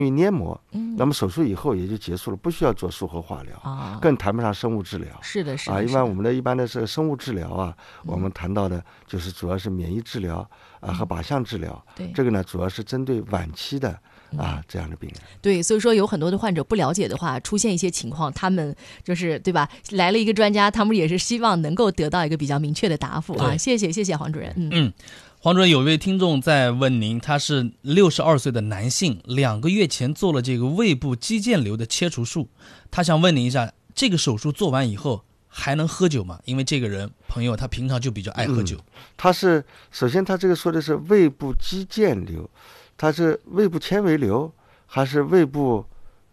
黏膜，那么手术以后也就结束了，不需要做术后化疗，更谈不上生物治疗。 是的，是的。 一般我们一般的是生物治疗啊，我们谈到的就是主要是免疫治疗和靶向治疗。 对， 这个呢主要是针对晚期的这样的病人。 对，所以说有很多的患者不了解的话，出现一些情况，他们就是对吧？来了一个专家，他们也是希望能够得到一个比较明确的答复啊。谢谢黄主任。 黄主任，有一位听众在问您，他是62岁的男性，2个月前做了这个胃部肌腱瘤的切除术，他想问您一下，这个手术做完以后还能喝酒吗？因为这个人朋友他平常就比较爱喝酒。 首先他这个说的是胃部肌腱瘤，他是胃部纤维瘤还是胃部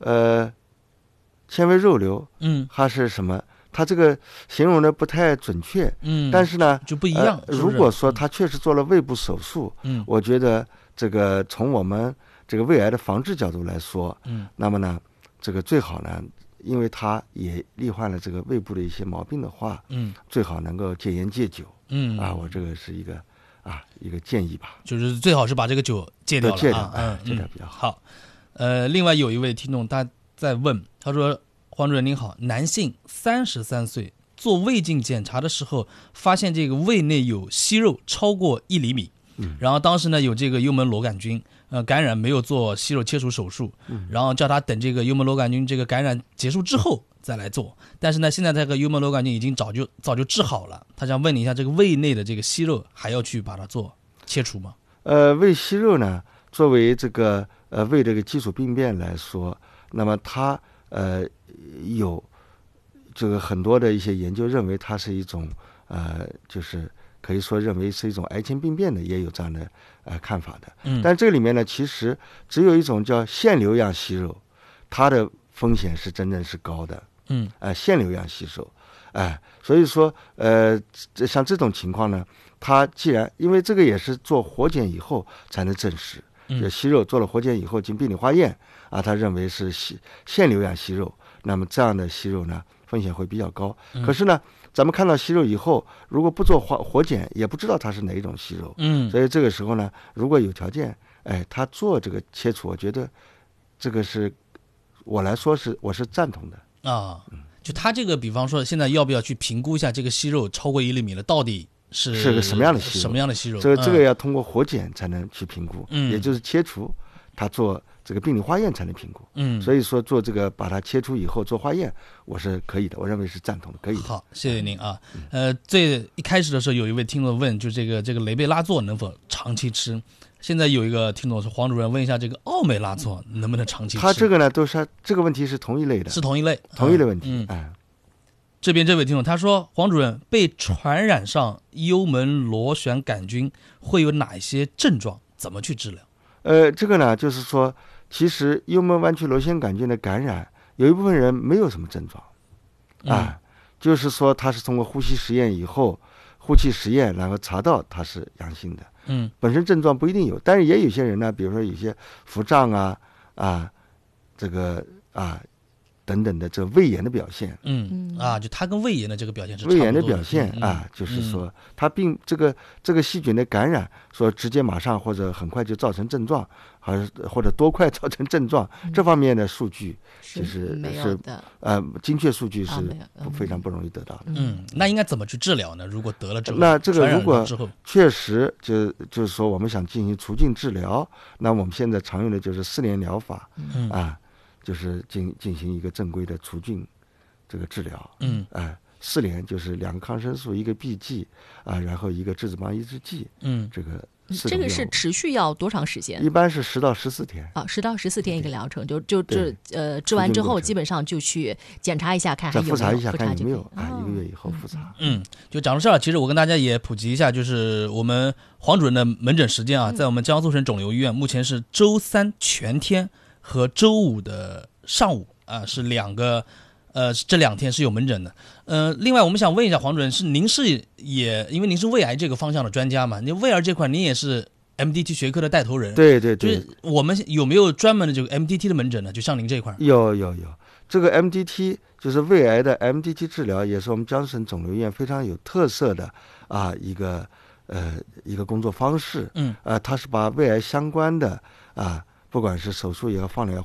纤维肉瘤？还是什么？他这个形容的不太准确，但是呢就不一样。 如果说他确实做了胃部手术，我觉得这个从我们这个胃癌的防治角度来说，那么呢，这个最好呢，因为他也罹患了这个胃部的一些毛病的话，最好能够戒烟戒酒，我这个是一个建议吧， 就是最好是把这个酒戒掉了， 戒掉比较好。 另外有一位听众他在问，他说。黄主任您好，男性33岁，做胃镜检查的时候发现这个胃内有息肉超过1厘米，然后当时呢有这个幽门螺杆菌感染，没有做息肉切除手术，然后叫他等这个幽门螺杆菌这个感染结束之后再来做，但是呢现在这个幽门螺杆菌已经早就治好了，他想问你一下，这个胃内的这个息肉还要去把它做切除吗？ 胃息肉呢，作为这个胃这个基础病变来说，那么它有这个很多的一些研究认为它是一种就是可以说认为是一种癌前病变的，也有这样的看法的。但这里面呢，其实只有一种叫腺瘤样息肉，它的风险是真正是高的。腺瘤样息肉，所以说像这种情况呢，它既然因为这个也是做活检以后才能证实，就息肉做了活检以后经病理化验他认为是腺瘤样息肉，那么这样的息肉呢风险会比较高。可是呢，咱们看到息肉以后，如果不做活检，也不知道它是哪一种息肉。所以这个时候呢，如果有条件，他做这个切除，我觉得这个是我来说我是赞同的啊。就他这个，比方说现在要不要去评估一下这个息肉超过1厘米了，到底是个什么样的息肉？ 什么样的息肉？ 这个要通过活检才能去评估，也就是切除，他做这个病理化验才能评估。所以说做这个把它切除以后做化验，我是可以的，我认为是赞同的，可以的。 好，谢谢您啊。最一开始的时候有一位听众问，就这个雷贝拉唑能否长期吃？现在有一个听众说，黄主任问一下这个奥美拉唑能不能长期吃？ 他这个呢都是这个问题是同一类的， 是同一类问题。 这边这位听众他说，黄主任被传染上幽门螺旋杆菌会有哪一些症状？怎么去治疗？ 这个呢就是说，其实幽门弯曲螺旋杆菌的感染，有一部分人没有什么症状，就是说他是通过呼吸实验以后，呼气实验然后查到他是阳性的。本身症状不一定有，但是也有些人呢，比如说有些腹胀这个等等的这个胃炎的表现。 就他跟胃炎的这个表现是差不多的。 胃炎的表现就是说他并这个细菌的感染，说直接马上或者很快就造成症状，或者多快造成症状，这方面的数据其实没有的。 精确数据是非常不容易得到的。 那应该怎么去治疗呢？如果得了之后， 那这个如果确实就是说我们想进行除菌治疗，那我们现在常用的就是4联疗法，就是进行一个正规的除菌这个治疗。4联就是2个抗生素，1个避剂然后1个质子帮抑制剂。这个是持续要多长时间？ 一般是10到14天。 10到14天一个疗程，治完之后基本上就去检查一下，看还有没有， 复查一下看有没有1个月以后复查。 就讲到这儿，其实我跟大家也普及一下，就是我们黄主任的门诊时间在我们江苏省肿瘤医院目前是周3全天和周5的上午是2个这2天是有门诊的。另外我们想问一下黄主任，您是因为您是胃癌这个方向的专家嘛，您胃癌这块您也是 MDT 学科的带头人。 对， 就是我们有没有专门的这个 MDT 的门诊呢？就像您这块。 有这个 MDT 就是胃癌的 MDT 治疗，也是我们江苏省肿瘤医院非常有特色的一个工作方式。它是把胃癌相关的不管是手术也好，放疗